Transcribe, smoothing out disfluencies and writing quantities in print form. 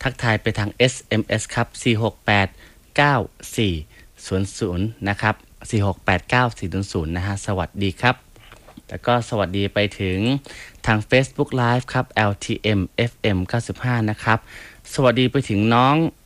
ทักทายไปทาง SMS ครับ4689400นะครับ4689400นะฮะสวัสดีครับแล้วก็สวัสดีไปถึงทาง Facebook Live ครับ LTM FM 95นะครับสวัสดีไปถึงน้อง